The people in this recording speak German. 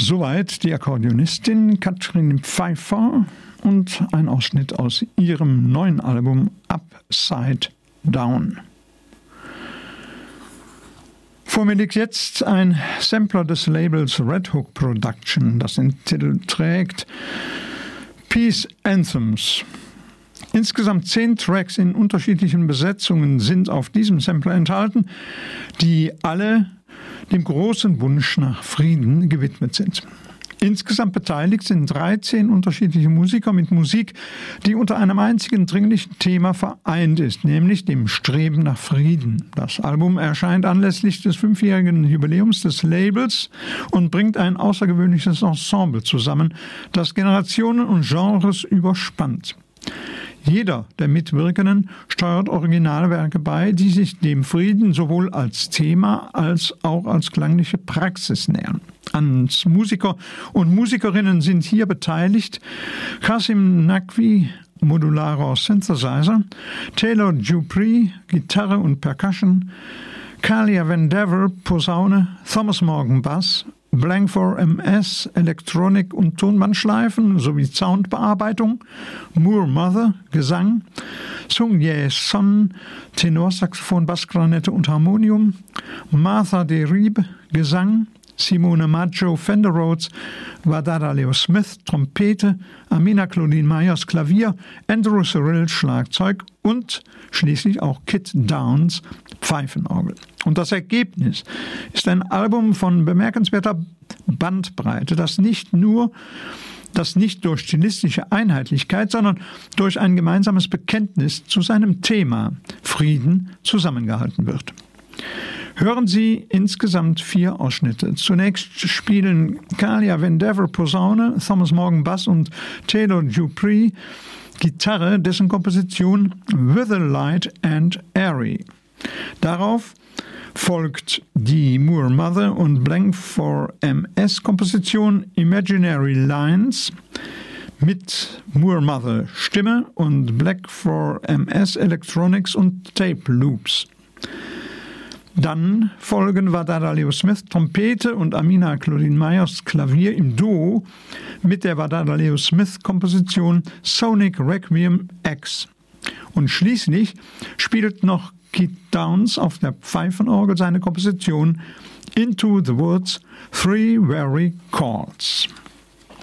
Soweit die Akkordeonistin Katrin Pfeiffer und ein Ausschnitt aus ihrem neuen Album Upside Down. Vor mir liegt jetzt ein Sampler des Labels Red Hook Production, das den Titel trägt Peace Anthems. Insgesamt 10 Tracks in unterschiedlichen Besetzungen sind auf diesem Sampler enthalten, die alle dem großen Wunsch nach Frieden gewidmet sind. Insgesamt beteiligt sind 13 unterschiedliche Musiker mit Musik, die unter einem einzigen dringlichen Thema vereint ist, nämlich dem Streben nach Frieden. Das Album erscheint anlässlich des 5-jährigen Jubiläums des Labels und bringt ein außergewöhnliches Ensemble zusammen, das Generationen und Genres überspannt. Jeder der Mitwirkenden steuert Originalwerke bei, die sich dem Frieden sowohl als Thema als auch als klangliche Praxis nähern. Als Musiker und Musikerinnen sind hier beteiligt Qasim Naqvi, modularer Synthesizer, Taylor Dupree, Gitarre und Percussion, Kalia Vandever, Posaune, Thomas Morgan, Bass, Blank4 MS, Elektronik und Tonbandschleifen sowie Soundbearbeitung, Moore Mother, Gesang, Sung Ye Son, Tenorsaxophon, Bassklarinette und Harmonium, Martha Derib, Gesang, Simone Maggio, Fender Rhodes, Wadada Leo Smith, Trompete, Amina Claudine Myers, Klavier, Andrew Cyril, Schlagzeug und schließlich auch Kit Downs, Pfeifenorgel. Und das Ergebnis ist ein Album von bemerkenswerter Bandbreite, das nicht durch stilistische Einheitlichkeit, sondern durch ein gemeinsames Bekenntnis zu seinem Thema Frieden zusammengehalten wird. Hören Sie insgesamt 4 Ausschnitte. Zunächst spielen Kalia Vandever Posaune, Thomas Morgan Bass und Taylor Dupree Gitarre, dessen Komposition Wither Light and Airy. Darauf folgt die Moore Mother und Blank4 MS Komposition Imaginary Lines mit Moore Mother Stimme und Blank4 MS Electronics und Tape Loops. Dann folgen Wadada Leo Smith Trompete und Amina Claudine Myers Klavier im Duo mit der Wadada Leo Smith Komposition Sonic Requiem X. Und schließlich spielt noch Kit Downs auf der Pfeifenorgel seine Komposition Into the Woods 3 Very Chords.